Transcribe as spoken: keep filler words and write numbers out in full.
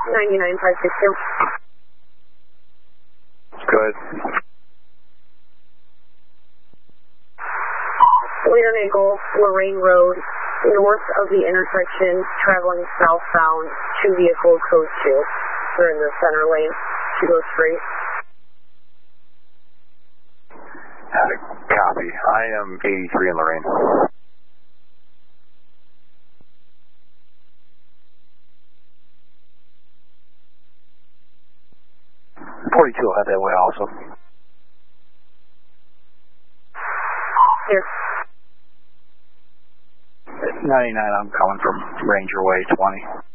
ninety-nine five six two. Good. Leader Nickel, Lorraine Road, north of the intersection, traveling southbound, two vehicles, code two. They're in the center lane. She goes straight. Copy. I am eighty-three in Lorraine. forty-two will head that way also. Here. ninety-nine, I'm coming from Ranger Way, twenty.